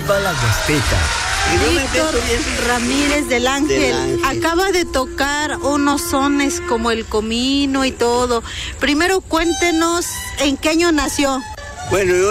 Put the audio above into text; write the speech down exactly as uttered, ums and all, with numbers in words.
Viva la Huasteca. Víctor Ramírez del Ángel, del Ángel acaba de tocar unos sones como el comino y todo. Primero cuéntenos en qué año nació. Bueno, yo